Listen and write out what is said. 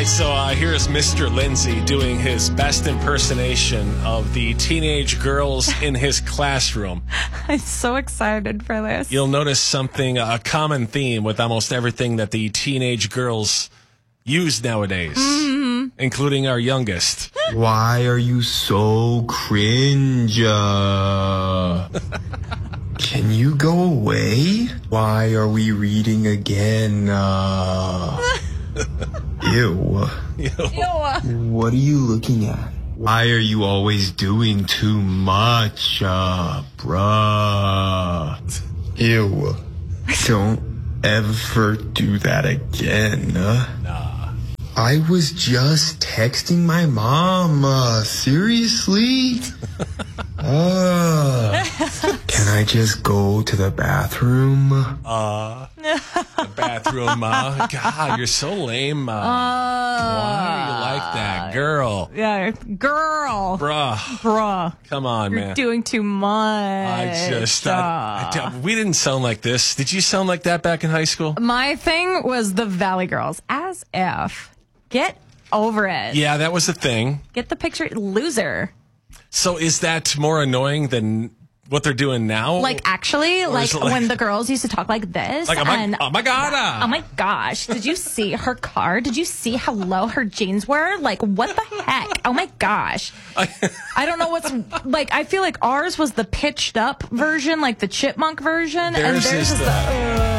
right, so here's Mr. Lindsay doing his best impersonation of the teenage girls in his classroom. I'm so excited for this. You'll notice something, a common theme with almost everything that the teenage girls use nowadays, including our youngest. Why are you so cringe? Can you go away? Why are we reading again? Ew. What are you looking at? Why are you always doing too much, bruh? Ew. Don't ever do that again. I was just texting my mom. Seriously? Can I just go to the bathroom? The bathroom, God, you're so lame. Why are you like that, girl? Yeah, girl. Bruh. Come on, You're man. doing too much. We didn't sound like this. Did you sound like that back in high school? My thing was the Valley Girls. As if. Get over it. Yeah, that was the thing. Get the picture. Loser. So is that more annoying than what they're doing now? Like, actually, like when the girls used to talk like this. Like, oh my God. Oh my gosh. Did you see her car? Did you see how low her jeans were? Like, what the heck? Oh my gosh. I don't know what's, like, I feel like ours was the pitched up version, like the chipmunk version. Theirs is the